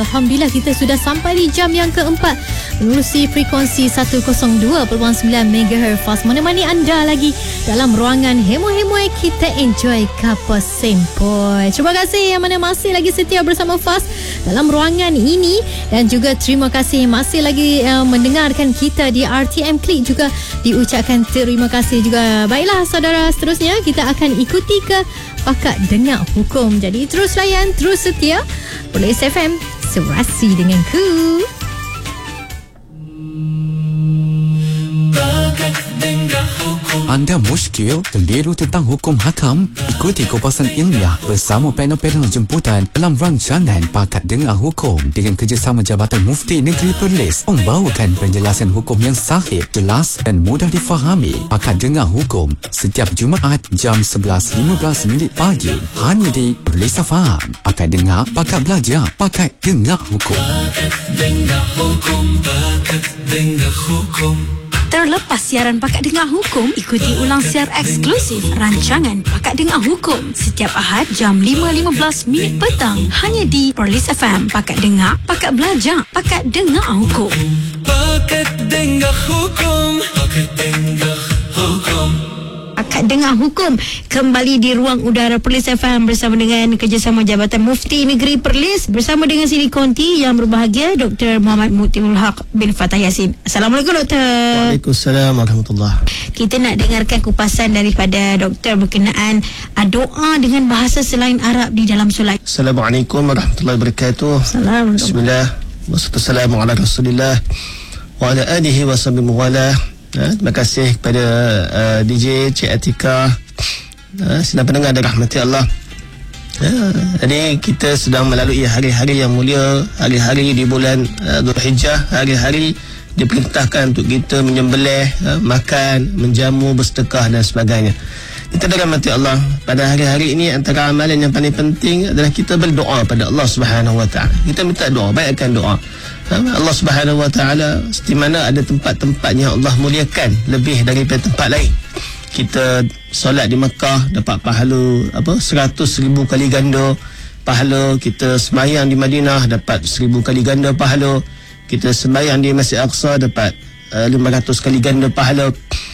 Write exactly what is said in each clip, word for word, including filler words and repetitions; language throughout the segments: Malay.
Alhamdulillah kita sudah sampai di jam yang keempat menerusi frekuensi seratus dua perpuluhan sembilan megahertz fast menemani anda lagi dalam ruangan hemo-hemo kita enjoy kapal sempoi. Terima kasih yang mana masih lagi setia bersama Fast dalam ruangan ini dan juga terima kasih masih lagi uh, mendengarkan kita di R T M Klik juga diucapkan terima kasih juga. Baiklah saudara, seterusnya kita akan ikuti ke Pakak Dengar Hukum. Jadi terus layan, terus setia Police F M, serasi denganku. Anda muskil, keliru tentang hukum hakam? Ikuti kupasan ilmiah bersama panel-panel jemputan dalam rancangan Pakak Dengar Hukum dengan kerjasama Jabatan Mufti Negeri Perlis membawakan penjelasan hukum yang sahih, jelas dan mudah difahami. Pakak Dengar Hukum setiap Jumaat jam sebelas lima belas minit pagi hanya di Perlis F M. Pakak Dengar, Pakak Belajar, Pakak Dengar Hukum. Pakak Dengar Hukum, Pakak Dengar Hukum. Terlepas siaran Pakak Dengar Hukum, ikuti ulang siar eksklusif rancangan Pakak Dengar Hukum setiap Ahad jam lima lima belas minit petang hanya di Perlis F M. Pakak Dengar, Pakak Belajar, Pakak Dengar Hukum. Pakak Dengar Hukum, Pakak Dengar Hukum. Pakak Dengar Hukum kembali di ruang udara Perlis F M bersama dengan kerjasama Jabatan Mufti Negeri Perlis bersama dengan Siri Konti yang berbahagia Doktor Muhammad Muktimul Haq bin Fattah Yassin. Assalamualaikum Doktor. Waalaikumsalam warahmatullahi. Kita nak dengarkan kupasan daripada Doktor berkenaan doa dengan bahasa selain Arab di dalam solat. Assalamualaikum warahmatullahi wabarakatuh. Assalamualaikum. Bismillah. Wassalamu ala Rasulillah wa ala alihi wa sahbihi wala. Ha, terima kasih kepada uh, D J Cik Atika, uh, sedang pendengar dan rahmati Allah. Uh, jadi kita sedang melalui hari-hari yang mulia, hari-hari di bulan uh, Dzulhijjah, hari-hari diperintahkan untuk kita menyembelih, uh, makan, menjamu, bersedekah dan sebagainya. Kita dirahmati Allah, pada hari-hari ini antara amalan yang paling penting adalah kita berdoa pada Allah Subhanahu Wa Taala. Kita minta doa, baikkan doa. Allah Subhanahu Wa Taala di mana ada tempat-tempat yang Allah muliakan lebih daripada tempat lain. Kita solat di Mekah dapat pahala apa seratus ribu kali ganda pahala. Kita sembahyang di Madinah dapat seribu kali ganda pahala. Kita sembahyang di Masjid Aqsa dapat uh, lima ratus kali ganda pahala.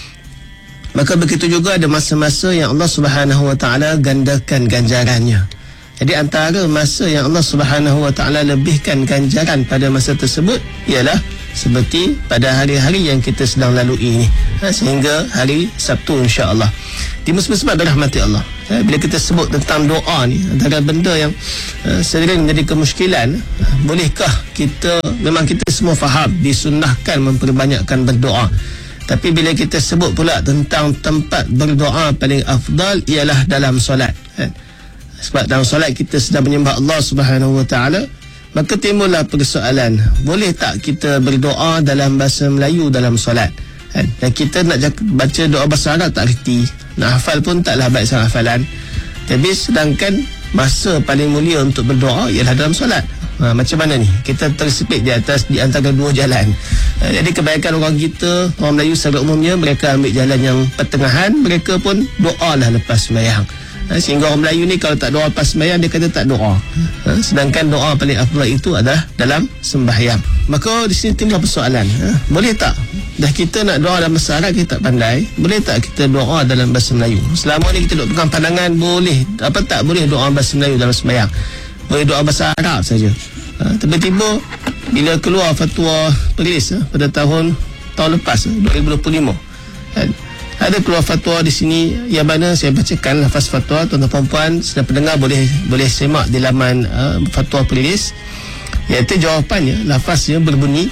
Maka begitu juga ada masa-masa yang Allah Subhanahu Wa Taala gandakan ganjarannya. Jadi antara masa yang Allah Subhanahu Wa Taala lebihkan ganjaran pada masa tersebut ialah seperti pada hari-hari yang kita sedang lalui ini, ha, sehingga hari Sabtu insya-Allah. Di muslim-muslimat dirahmati Allah. Ha, bila kita sebut tentang doa ni, antara benda yang uh, sering menjadi kemusykilan, uh, bolehkah kita, memang kita semua faham disunnahkan memperbanyakkan berdoa. Tapi bila kita sebut pula tentang tempat berdoa paling afdal ialah dalam solat, ha. Sebab dalam solat kita sedang menyembah Allah Subhanahu Wa Taala, maka timbullah persoalan, boleh tak kita berdoa dalam bahasa Melayu dalam solat? Dan kita nak baca doa bahasa Arab tak reti, nak hafal pun taklah baik sangat hafalan. Tapi sedangkan masa paling mulia untuk berdoa ialah dalam solat. Ha, macam mana ni? Kita tersepit di atas di antara dua jalan. Ha, jadi kebanyakan orang kita, orang Melayu secara umumnya, mereka ambil jalan yang pertengahan, mereka pun doalah lepas sembahyang. Ha, sehingga orang Melayu ni kalau tak doa pas sembahyang dia kata tak doa. Ha, sedangkan doa paling afdal itu adalah dalam sembahyang. Maka di sini timbul persoalan, ha, boleh tak dah kita nak doa dalam bahasa Arab kita tak pandai, boleh tak kita doa dalam bahasa Melayu? Selama ni kita duk pegang pandangan boleh, apa tak boleh doa bahasa Melayu dalam sembahyang, boleh doa bahasa Arab saja. Ha, tiba-tiba bila keluar fatwa Perlis, ha, pada tahun tahun lepas, dua ribu dua puluh lima, ha, ada keluar fatwa di sini yang mana saya bacakan lafaz fatwa. Tuan-tuan perempuan sedang pendengar boleh boleh semak di laman uh, fatwa Perlis, iaitu jawapannya, lafaznya berbunyi,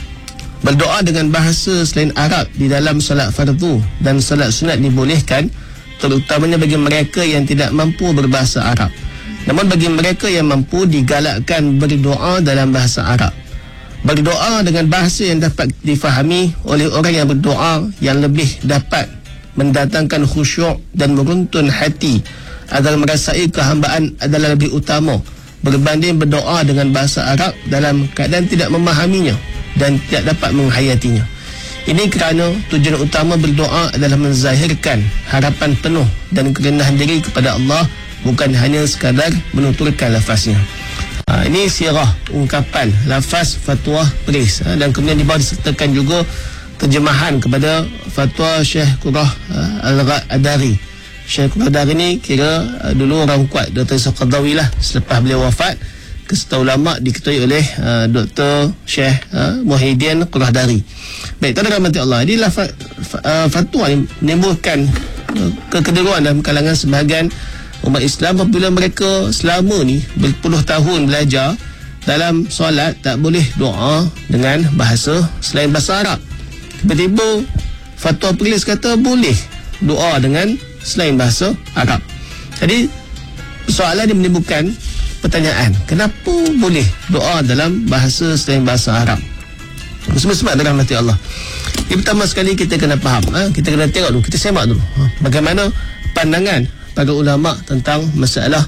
berdoa dengan bahasa selain Arab di dalam solat fardu dan solat sunat dibolehkan, terutamanya bagi mereka yang tidak mampu berbahasa Arab. Namun bagi mereka yang mampu digalakkan berdoa dalam bahasa Arab. Berdoa dengan bahasa yang dapat difahami oleh orang yang berdoa yang lebih dapat mendatangkan khusyuk dan meruntun hati agar merasai kehambaan adalah lebih utama berbanding berdoa dengan bahasa Arab dalam keadaan tidak memahaminya dan tidak dapat menghayatinya. Ini kerana tujuan utama berdoa adalah menzahirkan harapan penuh dan kerendahan diri kepada Allah, bukan hanya sekadar menuturkan lafaznya. Ha, ini sirah, ungkapan, lafaz fatwa polis. Ha, dan kemudian di bawah disertakan juga terjemahan kepada fatwa Syekh Qurrah uh, Al-Adari. Syekh Qurrah Al-Adari ni kira uh, dulu orang kuat Doktor Yusuf Qaradawi lah. Selepas beliau wafat, keserta ulama diketuai oleh uh, Doktor Syekh uh, Muhyiddin Qurrah Al-Adari. Baik, tuan-tuan rahmati Allah, ini lafaz uh, fatwa ni menimbulkan uh, kekeliruan dalam kalangan sebahagian umat Islam apabila mereka selama ni berpuluh tahun belajar dalam solat tak boleh doa dengan bahasa selain bahasa Arab. Tiba-tiba fatwa polis kata boleh doa dengan selain bahasa Arab. Jadi soalan dia menimbulkan pertanyaan, kenapa boleh doa dalam bahasa selain bahasa Arab? Sebab-sebab dalam hati Allah. Yang pertama sekali kita kena faham, ha? kita kena tengok dulu, kita semak dulu ha? bagaimana pandangan para ulama tentang masalah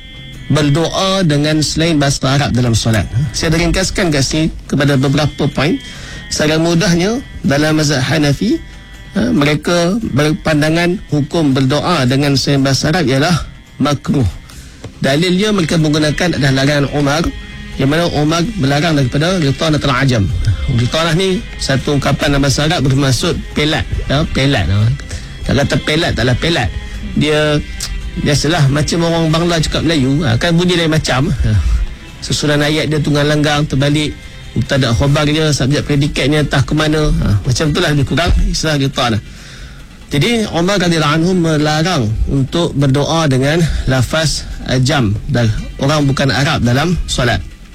berdoa dengan selain bahasa Arab dalam solat. Saya dah ringkaskan kat sini kepada beberapa poin. Secara mudahnya, dalam mazhab Hanafi, ha, mereka berpandangan hukum berdoa dengan selain bahasa Arab ialah makruh. Dalilnya mereka menggunakan adalah larangan Umar, yang mana Umar melarang daripada Ghitanah al-Ajam. Ghitanah ni satu ungkapan dalam bahasa Arab bermaksud pelat. Ya, pelat. Tak kata pelat, taklah pelat. Dia biasalah macam orang Bangla cakap Melayu, ha, kan bunyi lain macam. Ha. Susunan ayat dia tunggal langgang, terbalik. Mubtada khabar dia, subjek predikatnya entah ke mana. Ha, macam itulah lebih kurang istilah Ghitanah. Jadi Umar radhiyallahu anhu melarang untuk berdoa dengan lafaz ajam dan orang bukan Arab dalam solat.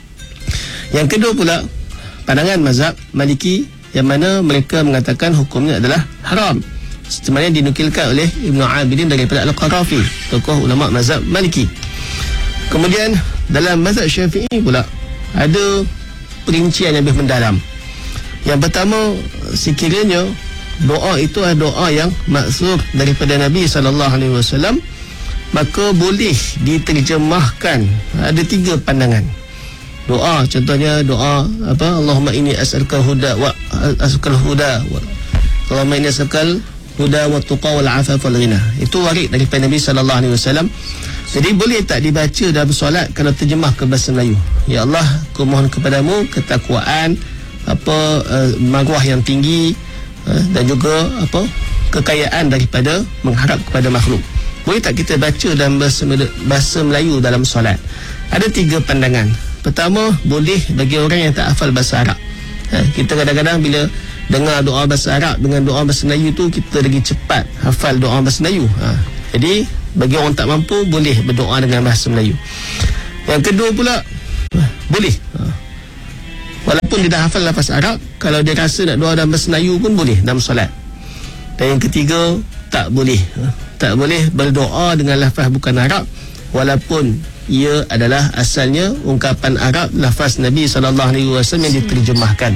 Yang kedua pula, pandangan mazhab Maliki, yang mana mereka mengatakan hukumnya adalah haram. Sebenarnya dinukilkan oleh Ibn Abidin daripada Al-Qarafi, tokoh ulama mazhab Maliki. Kemudian dalam mazhab Syafi'i pula ada perincian yang lebih mendalam. Yang pertama, sekiranya doa itu adalah doa yang maksur daripada Nabi sallallahu alaihi wasallam, maka boleh diterjemahkan. Ada tiga pandangan. Doa, contohnya doa apa? Allahumma inni as'aluka huda wa as'aluka huda wa Allahumma inni as'aluka huda wa tuqa wal afaf wal ghina. Itu warid daripada Nabi sallallahu alaihi wasallam. Jadi boleh tak dibaca dalam solat kalau terjemah ke bahasa Melayu? Ya Allah, aku mohon kepadamu ketakwaan, apa uh, maruah yang tinggi, uh, dan juga apa kekayaan daripada mengharap kepada makhluk. Boleh tak kita baca dalam bahasa, bahasa Melayu dalam solat? Ada tiga pandangan. Pertama, boleh bagi orang yang tak hafal bahasa Arab. Ha, kita kadang-kadang bila dengar doa bahasa Arab dengan doa bahasa Melayu tu, kita lagi cepat hafal doa bahasa Melayu. Ha, jadi bagi orang tak mampu, boleh berdoa dengan bahasa Melayu. Yang kedua pula, boleh ha, walaupun dia dah hafal lafaz Arab, kalau dia rasa nak doa dalam bahasa Melayu pun boleh dalam solat. Dan yang ketiga, tak boleh ha, tak boleh berdoa dengan lafaz bukan Arab, walaupun ia adalah asalnya ungkapan Arab, lafaz Nabi sallallahu alaihi wasallam yang diterjemahkan.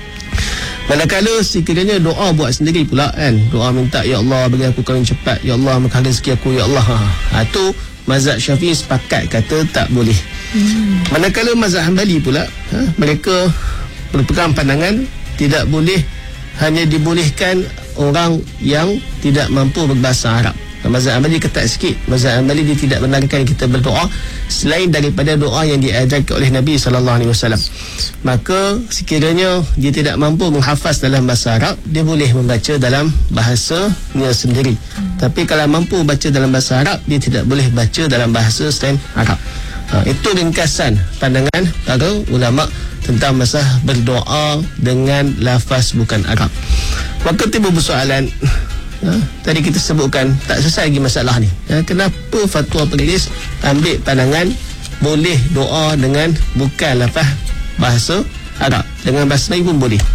Manakala sekiranya doa buat sendiri pula kan, doa minta ya Allah bagi aku kahwin cepat, ya Allah mengkahi rezeki aku, ya Allah. Ha, tu mazhab Syafi'i sepakat kata tak boleh. Hmm. Manakala mazhab Hanbali pula, ha, mereka berpegang pandangan tidak boleh, hanya dibolehkan orang yang tidak mampu berbahasa Arab. Mazhab Hanbali ketat sikit. Mazhab Hanbali dia tidak benarkan kita berdoa selain daripada doa yang diajarkan oleh Nabi sallallahu alaihi wasallam. Maka sekiranya dia tidak mampu menghafaz dalam bahasa Arab, dia boleh membaca dalam bahasanya sendiri. Hmm. Tapi kalau mampu baca dalam bahasa Arab, dia tidak boleh baca dalam bahasa selain Arab. Ha, itu ringkasan pandangan para ulama tentang masalah berdoa dengan lafaz bukan Arab. Maka timbul persoalan, ha, tadi kita sebutkan tak selesai lagi masalah ni. Ha, kenapa fatwa penulis ambil pandangan boleh doa dengan bukan lafaz bahasa Arab, dengan bahasa Melayu pun boleh?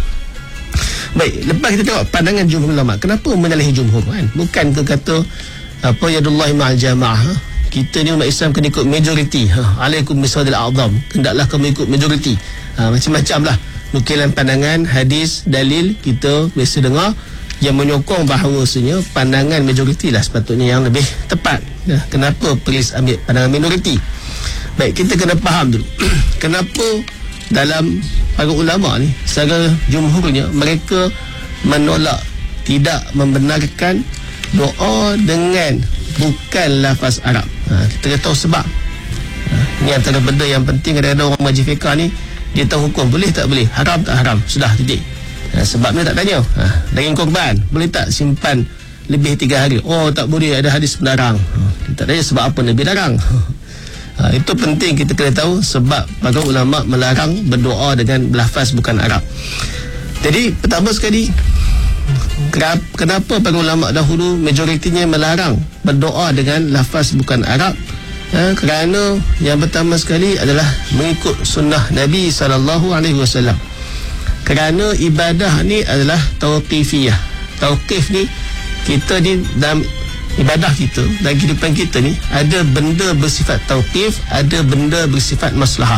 Baik, lepas kita tengok pandangan jumhur ulama, kenapa menyalahi jumhur kan? Bukan ke kata apa yadullahi ma'al jamaah, ha? Kita ni umat Islam kena ikut majoriti. Ha, alaikum bisadil a'zam, hendaklah kamu ikut majoriti. Ha, macam-macam lah nukilan pandangan, hadis, dalil kita biasa dengar yang menyokong bahawasanya pandangan majoriti lah sepatutnya yang lebih tepat. Ya, kenapa polis ambil pandangan minoriti? Baik, kita kena faham dulu kenapa dalam para ulama ni secara jumhurnya mereka menolak, tidak membenarkan doa dengan bukan lafaz Arab. Ha, kita tahu sebab. Ha, Ini antara benda yang penting. Kadang-kadang orang mengaji fiqah ni dia tahu hukum, boleh tak boleh, haram tak haram, sudah titik. Ha, sebabnya tak tanya. Ha, daging korban boleh tak simpan lebih tiga hari? Oh tak boleh, ada hadis melarang. Ha, tak tanya sebab apa Nabi larang. Ha, itu penting kita kena tahu sebab para ulama melarang berdoa dengan lafaz bukan Arab. Jadi pertama sekali, kenapa para ulama dahulu majoritinya melarang berdoa dengan lafaz bukan Arab? Ha, kerana yang pertama sekali adalah mengikut sunnah Nabi sallallahu alaihi wasallam. Kerana ibadah ni adalah tauqifiyah. Tauqif ni, kita ni dalam ibadah kita, dalam kehidupan kita ni, ada benda bersifat tauqif, ada benda bersifat maslahah.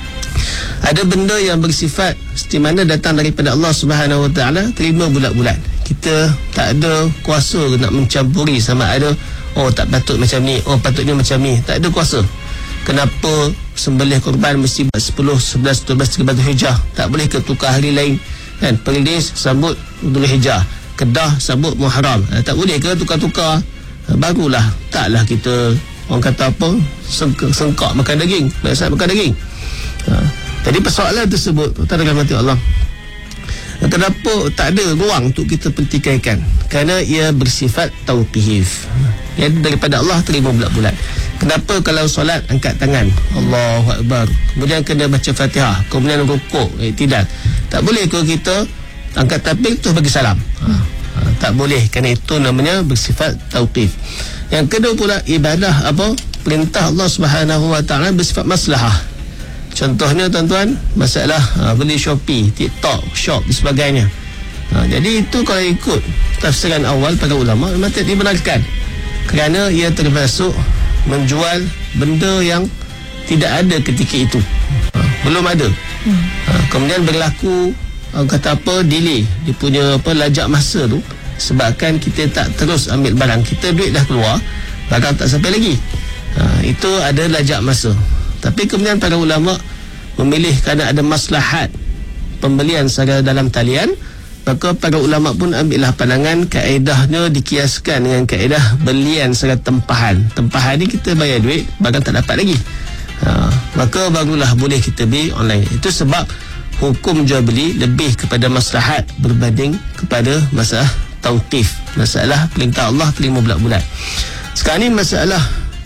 Ada benda yang bersifat seperti mana datang daripada Allah Subhanahu Wa Taala, terima bulat-bulat. Kita tak ada kuasa nak mencampuri sama ada oh tak patut macam ni, oh patutnya macam ni. Tak ada kuasa. Kenapa sembelih korban mesti buat sepuluh, sebelas, dua belas, tiga belas Hijjah? Tak boleh ke tukar hari lain? Kan? Perlis sambut Dhul Hijjah, Kedah sambut Muharram. Ha, tak boleh ke tukar-tukar? Ha, barulah taklah kita orang kata apa sengkak, sengkak makan daging, biasa makan daging. Ha, jadi persoalan tersebut tuan dan hadirin Allah, kenapa tak ada ruang untuk kita pertikaikan? Kerana ia bersifat tauqif. Ia daripada Allah, terima bulat-bulat. Kenapa kalau solat angkat tangan, Allahu Akbar, kemudian kena baca Fatihah, kemudian rukuk, eh, tidak. Tak boleh ke kita angkat tapik tu bagi salam? Ha, ha, tak boleh, kerana itu namanya bersifat tauqif. Yang kedua pula, ibadah apa? Perintah Allah Subhanahu Wa Taala bersifat maslahah. Contohnya tuan-tuan, masalah ha, beli Shopee, TikTok, Shop dan sebagainya. Ha, jadi itu kalau ikut tafsiran awal para ulama memang tidak dibenarkan, kerana ia termasuk menjual benda yang tidak ada ketika itu. Ha, belum ada. Ha, kemudian berlaku orang kata apa, delay, dia punya apa, lajak masa tu, sebabkan kita tak terus ambil barang, kita duit dah keluar, barang tak sampai lagi. Ha, itu ada lajak masa. Tapi kemudian para ulama memilih kerana ada maslahat pembelian secara dalam talian, maka para ulama pun ambillah pandangan kaedahnya dikiaskan dengan kaedah belian secara tempahan. Tempahan ni kita bayar duit, barang tak dapat lagi. Ha, maka barulah boleh kita beli online. Itu sebab hukum jual beli lebih kepada maslahat berbanding kepada masalah tauqif, masalah perintah Allah terima bulat-bulat. Sekarang ni masalah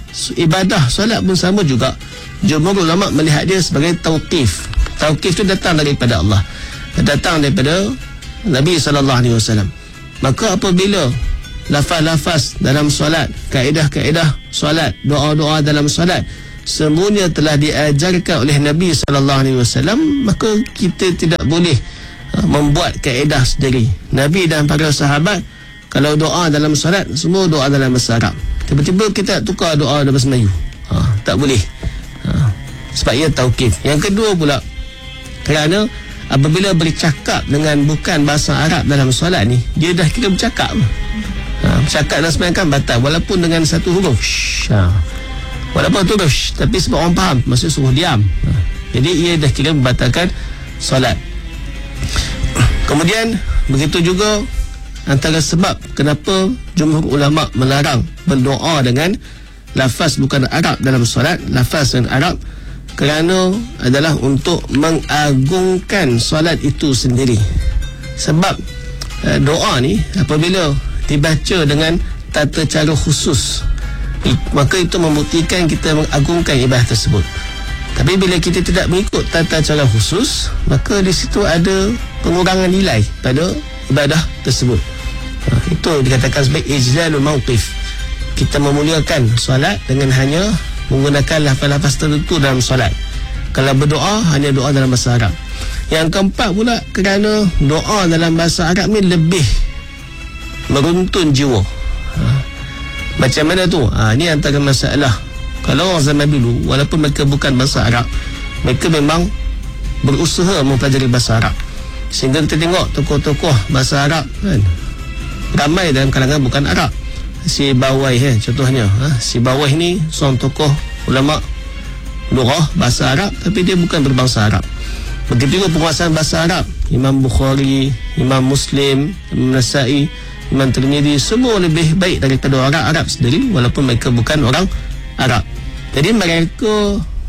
ibadah solat pun sama juga. Jumhur ulama melihat dia sebagai tauqif. Tauqif tu datang daripada Allah, datang daripada Nabi sallallahu alaihi wasallam. Maka apabila lafaz-lafaz dalam solat, kaedah-kaedah solat, doa-doa dalam solat semuanya telah diajarkan oleh Nabi sallallahu alaihi wasallam, maka kita tidak boleh uh, membuat kaedah sendiri. Nabi dan para sahabat kalau doa dalam solat semua doa dalam bahasa Arab. Tiba-tiba kita tukar doa dalam bahasa Melayu. Ha, tak boleh. Ha, sebab ia tauqif. Yang kedua pula, kerana apabila bercakap dengan bukan bahasa Arab dalam solat ni, dia dah kira bercakap. Ha, bercakap dan sembahyang kan batal walaupun dengan satu huruf. Shh, ha. Walaupun tu shh, tapi sebab orang faham, maksudnya suruh diam. Ha, jadi ia dah kira membatalkan solat. Kemudian begitu juga antara sebab kenapa jumhur ulama melarang berdoa dengan lafaz bukan Arab dalam solat, lafaz dengan Arab, kerana adalah untuk mengagungkan solat itu sendiri. Sebab uh, doa ni apabila dibaca dengan tata cara khusus, maka itu membuktikan kita mengagungkan ibadah tersebut. Tapi bila kita tidak mengikut tata cara khusus, maka di situ ada pengurangan nilai pada ibadah tersebut. Ha, itu dikatakan sebagai ijlalul mauqif. Kita memuliakan solat dengan hanya menggunakan lafaz-lafaz tertentu dalam solat. Kalau berdoa, hanya doa dalam bahasa Arab. Yang keempat pula, kerana doa dalam bahasa Arab ni lebih meruntun jiwa. Ha, macam mana tu? Ha, ini antara masalah. Kalau orang zaman dulu, walaupun mereka bukan bahasa Arab, mereka memang berusaha mempelajari bahasa Arab. Sehingga kita tengok tokoh-tokoh bahasa Arab kan, ramai dalam kalangan bukan Arab. Si Bawai eh, contohnya ha? Si Bawai ni seorang tokoh ulama lughah bahasa Arab, tapi dia bukan berbangsa Arab. Begitu juga penguasaan bahasa Arab, Imam Bukhari, Imam Muslim, Imam Nasa'i, Imam Tirmidzi, semua lebih baik daripada orang Arab sendiri walaupun mereka bukan orang Arab. Jadi mereka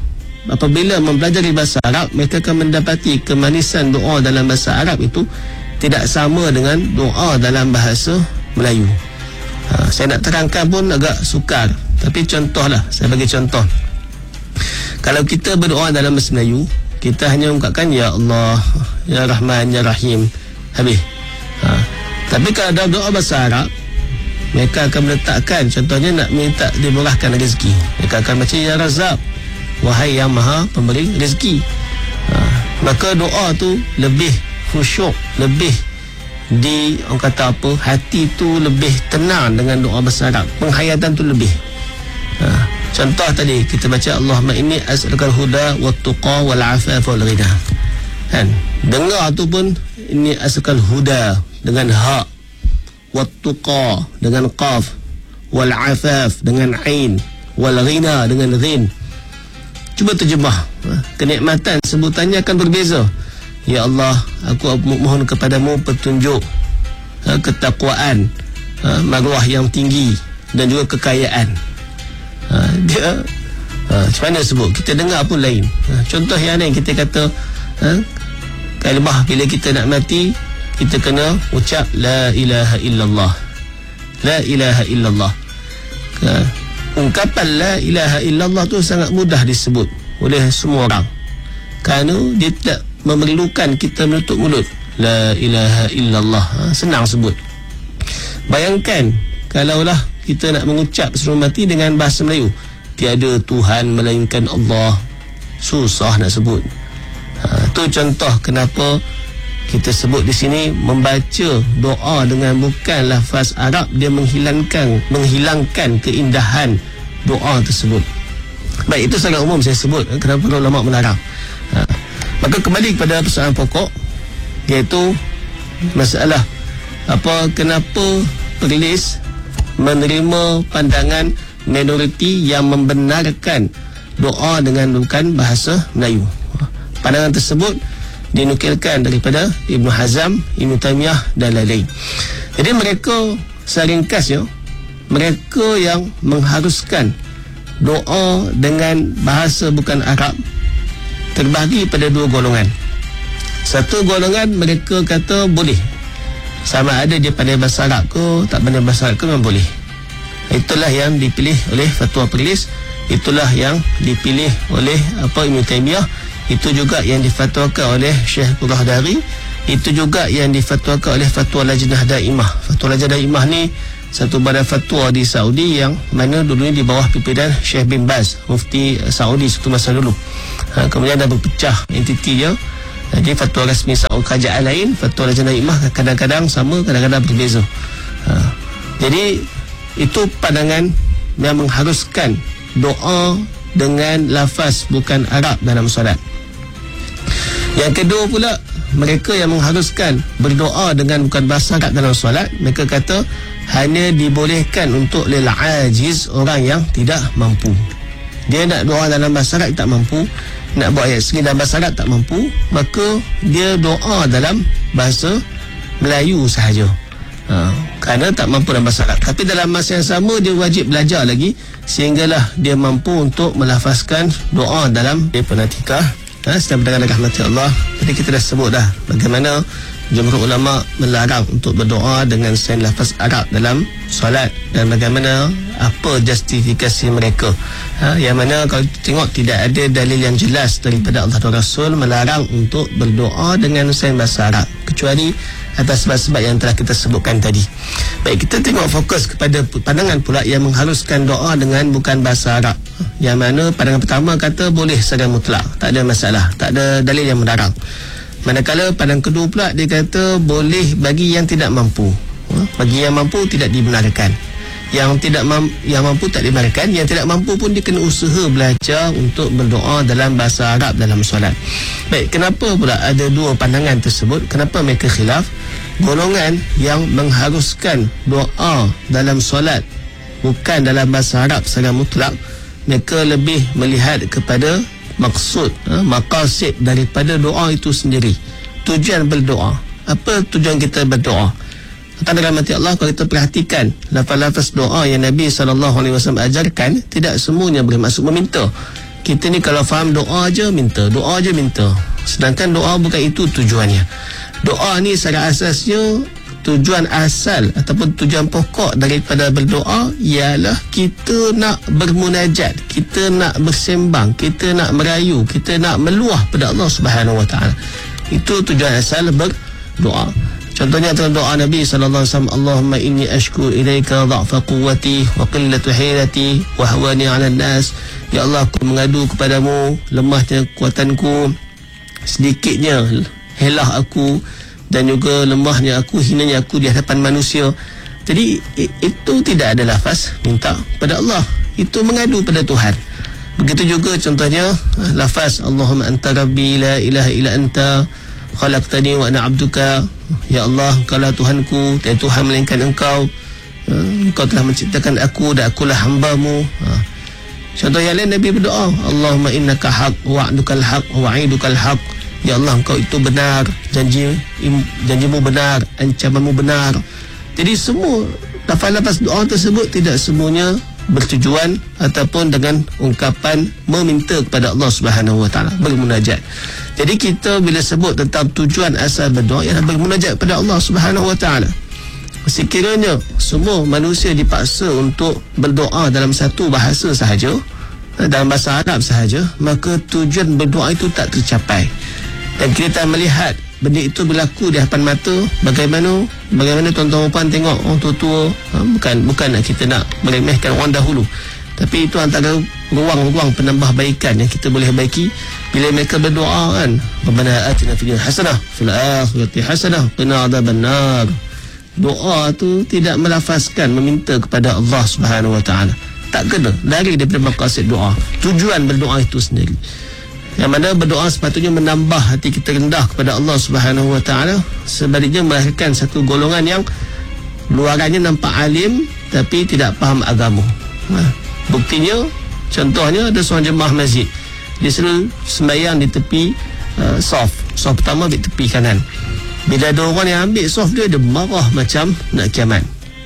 apabila mempelajari bahasa Arab, mereka akan mendapati kemanisan doa dalam bahasa Arab itu tidak sama dengan doa dalam bahasa Melayu. Ha, saya nak terangkan pun agak sukar, tapi contohlah, saya bagi contoh. Kalau kita berdoa dalam bahasa Melayu, kita hanya ungkapkan Ya Allah, Ya Rahman, Ya Rahim, habis. Ha, tapi kalau dalam doa bahasa Arab, mereka akan meletakkan, contohnya nak minta dimurahkan rezeki, mereka akan baca Ya Razak, wahai yang maha pemberi rezeki. Ha, maka doa tu lebih khusyuk, lebih di, orang kata apa, hati tu lebih tenang dengan doa bahasa Arab, penghayatan tu lebih. Ha, contoh tadi kita baca Allahumma inni as'alukal huda wat tuqa wal afafa wal ghina. Kan? Dengar tu pun inni as'alukal huda dengan ha, wat tuqa dengan qaf, wal afaf dengan ain, wal ghina dengan ghin. Cuba terjemah. Kenikmatan sebutannya akan berbeza. Ya Allah, aku mohon kepadamu petunjuk, ketakwaan, maruah yang tinggi dan juga kekayaan. Dia macam mana sebut, kita dengar pun lain. Contoh yang lain, kita kata kalimah bila kita nak mati, kita kena ucap La ilaha illallah, La ilaha illallah. Ungkapan La ilaha illallah tu sangat mudah disebut oleh semua orang, kerana dia tidak memerlukan kita menutup mulut. La ilaha illallah, ha, senang sebut. Bayangkan kalaulah kita nak mengucap sebelum mati dengan bahasa Melayu, tiada Tuhan melainkan Allah, susah nak sebut. Ha, tu contoh kenapa kita sebut di sini membaca doa dengan bukan lafaz Arab, dia menghilangkan menghilangkan keindahan doa tersebut. Baik, itu sangat umum saya sebut kenapa ulama melarang. Ha, maka kembali kepada persoalan pokok, iaitu masalah apa, kenapa Perlis menerima pandangan minoriti yang membenarkan doa dengan bukan bahasa Melayu. Pandangan tersebut dinukilkan daripada Ibn Hazm, Ibn Taymiyah dan lain-lain. Jadi mereka, secara ringkasnya, mereka yang mengharuskan doa dengan bahasa bukan Arab terbagi pada dua golongan. Satu golongan mereka kata boleh, sama ada dia pandai bahasa Arab ke tak pandai bahasa Arab ke, memang boleh. Itulah yang dipilih oleh Fatwa Perlis, itulah yang dipilih oleh apa Ibn Taymiyah, itu juga yang difatwakan oleh Syekh Qurrah Dari, itu juga yang difatwakan oleh Fatwa Lajnah Daimah. Fatwa Lajnah Daimah ni satu badan fatwa di Saudi yang mana dulunya di bawah pimpinan Syekh bin Baz, mufti Saudi satu masa dulu. Ha, kemudian dah berpecah entiti dia. Jadi fatwa rasmi Saudi kerajaan lain, Fatwa Lajnah Daimah kadang-kadang sama, kadang-kadang berbeza. Ha, jadi itu pandangan yang mengharuskan doa dengan lafaz bukan Arab dalam solat. Yang kedua pula, mereka yang mengharuskan berdoa dengan bukan bahasa Arab dalam solat, mereka kata hanya dibolehkan untuk lil ajiz, orang yang tidak mampu. Dia nak doa dalam bahasa Arab tak mampu, nak buat ayat sendiri dalam bahasa Arab tak mampu, maka dia doa dalam bahasa Melayu sahaja. Ha, kerana tak mampu dalam bahasa Arab. Tapi dalam masa yang sama dia wajib belajar lagi sehinggalah dia mampu untuk melafazkan doa dalam pernatikah. Ha, sedang berdengar rahmat Allah. Tadi kita dah sebut dah bagaimana jumhur ulama melarang untuk berdoa dengan selain lafaz Arab dalam solat, dan bagaimana apa justifikasi mereka. Ha, yang mana kalau tengok tidak ada dalil yang jelas daripada Allah dan Rasul melarang untuk berdoa dengan selain bahasa Arab, kecuali atas sebab-sebab yang telah kita sebutkan tadi. Baik, kita tengok fokus kepada pandangan pula yang mengharuskan doa dengan bukan bahasa Arab, yang mana pandangan pertama kata boleh secara mutlak, tak ada masalah, tak ada dalil yang melarang. Manakala pandangan kedua pula dia kata boleh bagi yang tidak mampu. Bagi yang mampu tidak dibenarkan, yang tidak mam- yang mampu tak dibenarkan, yang tidak mampu pun dia kena usaha belajar untuk berdoa dalam bahasa Arab dalam solat. Baik, kenapa pula ada dua pandangan tersebut? Kenapa mereka khilaf? Golongan yang mengharuskan doa dalam solat bukan dalam bahasa Arab secara mutlak, mereka lebih melihat kepada maksud, ha, maqasid daripada doa itu sendiri, tujuan berdoa. Apa tujuan kita berdoa? Kata rahmati Allah, kalau kita perhatikan lafaz-lafaz doa yang Nabi sallallahu alaihi wasallam ajarkan, tidak semuanya bermaksud meminta. kita ni kalau faham doa je minta, doa je minta. Sedangkan doa bukan itu tujuannya. Doa ni secara asasnya, tujuan asal ataupun tujuan pokok daripada berdoa ialah kita nak bermunajat, kita nak bersembang, kita nak merayu, kita nak meluah pada Allah Subhanahu Wa Taala. Itu tujuan asal berdoa. Contohnya dalam doa Nabi sallallahu alaihi wasallam, Allahumma inni ashku ilaika dha'fa quwwati wa qillatu hilati wa hawani 'ala an-nas. Ya Allah, aku mengadu kepadamu lemahnya kekuatanku, sedikitnya helah aku, dan juga lemahnya aku, hinanya aku di hadapan manusia. Jadi itu tidak ada lafaz minta pada Allah, itu mengadu pada Tuhan. Begitu juga contohnya lafaz Allahumma anta rabbi la ilaha illa anta khalaqtani wa ana abduka. Ya Allah, engkaulah Tuhanku, dan Tuhan melainkan engkau. Engkau telah menciptakan aku dan akulah hambamu. Contoh yang lain Nabi berdoa, Allahumma innaka haq wa'dukal haq wa'idukal haq. Ya Allah, engkau itu benar, janji janjimu benar, ancamanmu benar. Jadi semua lafaz-lafaz doa tersebut tidak semuanya bertujuan ataupun dengan ungkapan meminta kepada Allah Subhanahu Wa Taala, bermunajat. Jadi kita bila sebut tentang tujuan asal berdoa ialah bermunajat kepada Allah Subhanahu Wa Taala. Sekiranya semua manusia dipaksa untuk berdoa dalam satu bahasa sahaja, dalam bahasa Arab sahaja, maka tujuan berdoa itu tak tercapai. Dan kita melihat benda itu berlaku di hadapan mata, bagaimana bagaimana tuan-tuan puan tengok orang tua-tua, ha, bukan bukan nak kita nak meremehkan orang dahulu, tapi itu antara ruang-ruang penambahbaikan yang kita boleh baiki bila mereka berdoa kan, Rabbana atina fid dunya hasanah fil akhirati hasanah qina adzabannar. Doa tu tidak melafazkan meminta kepada Allah Subhanahu Wa Taala, tak kena, lari daripada maqasid doa, tujuan berdoa itu sendiri. Yang mana berdoa sepatutnya menambah hati kita rendah kepada Allah Subhanahu Wa Taala, sebaliknya melahirkan satu golongan yang luarannya nampak alim tapi tidak faham agama. Ha. Buktinya, contohnya ada seorang jemaah masjid, dia selalu sembahyang di tepi uh, soft soft pertama di tepi kanan. Bila ada orang yang ambil soft dia, dia marah macam nak kiamat.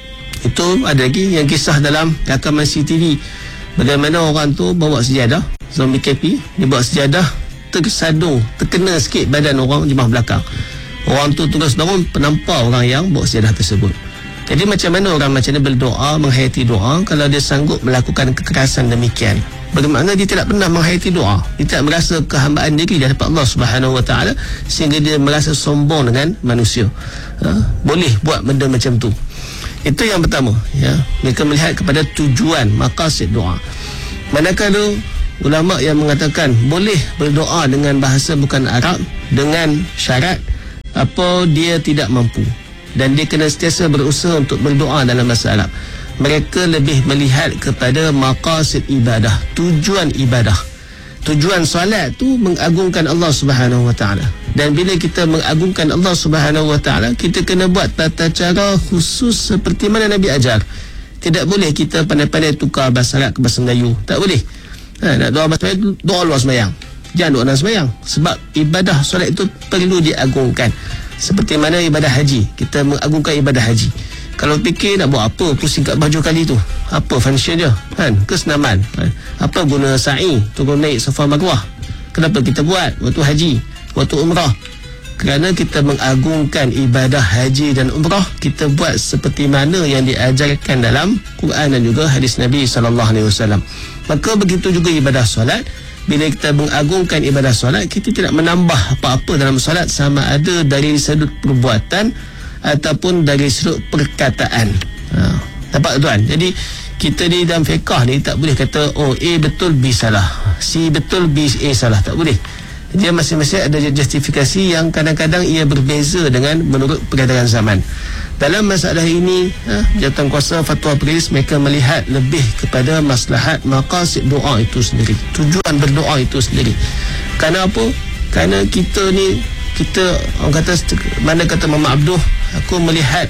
Itu ada lagi yang kisah dalam rakaman C C T V, bagaimana orang tu bawa sejadah, zombie K P, dia bawa sejadah, tersadung, terkena sikit badan orang jemaah belakang. Orang tu terus bangun penampar orang yang bawa sejadah tersebut. Jadi macam mana orang macam ni berdoa, menghayati doa kalau dia sanggup melakukan kekerasan demikian? Bagaimana dia tidak pernah menghayati doa, dia tidak merasa kehambaan diri di hadapan Allah Subhanahu Wa Taala sehingga dia merasa sombong dengan manusia. Ha? Boleh buat benda macam tu. Itu yang pertama, ya. Mereka melihat kepada tujuan maqasid doa. Manakala ulama yang mengatakan boleh berdoa dengan bahasa bukan Arab dengan syarat apa dia tidak mampu dan dia kena sentiasa berusaha untuk berdoa dalam bahasa Arab. Mereka lebih melihat kepada maqasid ibadah, tujuan ibadah. Tujuan solat tu mengagungkan Allah Subhanahu Wa Taala. Dan bila kita mengagungkan Allah Subhanahu Wa Taala, kita kena buat tata cara khusus seperti mana Nabi ajar. Tidak boleh kita pandai-pandai tukar bahasa Arab ke bahasa Melayu. Tak boleh. Ha, nak doa bahasa Melayu, doa luar sembahyang. Jangan doa dalam sembahyang. Sebab ibadah solat itu perlu diagungkan. Seperti mana ibadah haji, kita mengagungkan ibadah haji. Kalau fikir nak buat apa pusing kat baju kali tu, apa function dia kan, kesenaman kan? Apa guna sa'i turun naik Safa Marwah? Kenapa kita buat waktu haji, waktu umrah? Kerana kita mengagungkan ibadah haji dan umrah, kita buat seperti mana yang diajarkan dalam Quran dan juga hadis Nabi sallallahu alaihi wasallam. Maka begitu juga ibadah solat. Bila kita mengagungkan ibadah solat, kita tidak menambah apa-apa dalam solat, sama ada dari sudut perbuatan ataupun dari sudut perkataan. Ha, nampak tuan? Jadi kita ni dalam fiqah ni tak boleh kata oh A betul B salah, C betul B A salah, tak boleh. Dia masing-masing ada justifikasi yang kadang-kadang ia berbeza dengan menurut peredaran zaman. Dalam masalah ini, ha, jawatan kuasa fatwa Perlis mereka melihat lebih kepada maslahat maqasid doa itu sendiri, tujuan berdoa itu sendiri. Kerana apa? Kerana kita ni, kita orang kata, mana kata Mama Abduh, aku melihat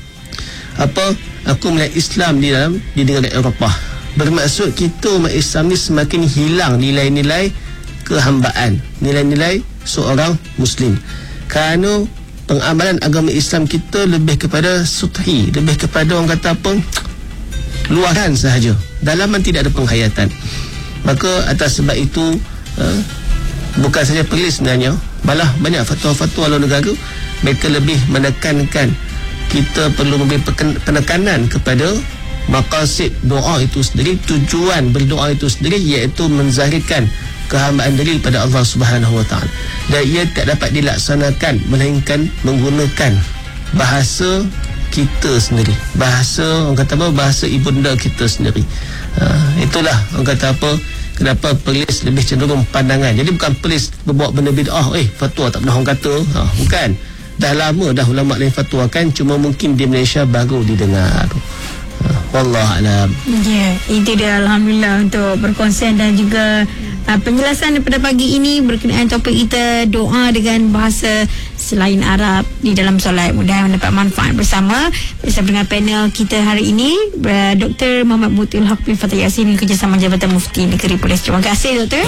apa? Aku melihat Islam di dalam di negara Eropah. Bermaksud kita umat Islam ni semakin hilang nilai-nilai kehambaan, nilai-nilai seorang Muslim. Kerana pengamalan agama Islam kita lebih kepada suthi, lebih kepada orang kata apa, luaran sahaja, dalaman tidak ada penghayatan. Maka atas sebab itu uh, bukan saja Perlis sebenarnya, malah banyak fatwa-fatwa luar negara mereka lebih menekankan kita perlu memberi penekanan kepada maqasid doa itu sendiri, tujuan berdoa itu sendiri, iaitu menzahirkan kehambaan diri pada Allah Subhanahu Wa Taala, dan ia tak dapat dilaksanakan melainkan menggunakan bahasa kita sendiri, bahasa orang kata apa, bahasa ibunda kita sendiri. Uh, itulah orang kata apa, kenapa Perlis lebih cenderung pandangan. Jadi bukan Perlis berbuat benda bid'ah, eh fatwa tak pernah orang kata, ha, bukan. Dah lama dah ulama lain fatwakan, cuma mungkin di Malaysia baru didengar. Uh, Wallahualam. Ya, yeah, itu dia, alhamdulillah untuk perkongsian dan juga uh, penjelasan daripada pagi ini berkenaan topik kita doa dengan bahasa selain Arab di dalam solat. Mudah-mudahan mendapat manfaat bersama bersama dengan panel kita hari ini, Doktor Muhammad Mutil Haq bin Fatah Yasin, kerjasama Jabatan Mufti Negeri Perlis. Terima kasih Doktor.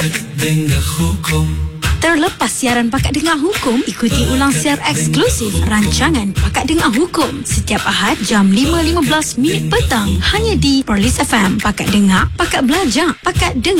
Terlepas siaran Pakat Dengar Hukum, ikuti ulang siar eksklusif rancangan Pakat Dengar Hukum setiap Ahad jam lima lima belas minit petang hanya di Perlis F M. Pakat Dengar, Pakat Belajar, Pakat Dengar.